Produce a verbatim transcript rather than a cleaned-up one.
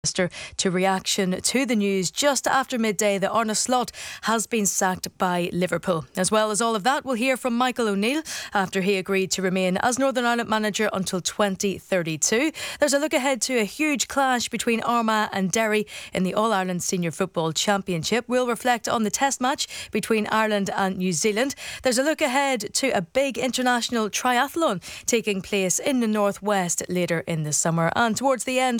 To reaction to the news just after midday that Arne Slot has been sacked by Liverpool. As well as all of that, we'll hear from Michael O'Neill after he agreed to remain as Northern Ireland manager until twenty thirty-two. There's a look ahead to a huge clash between Armagh and Derry in the All-Ireland Senior Football Championship. We'll reflect on the test match between Ireland and New Zealand. There's a look ahead to a big international triathlon taking place in the northwest later in the summer. And towards the end